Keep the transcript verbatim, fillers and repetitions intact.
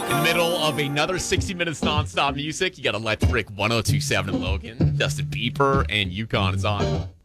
In the middle of another sixty minutes nonstop music, you got Electric one oh two point seven in Logan. Justin Bieber and Yukon is on.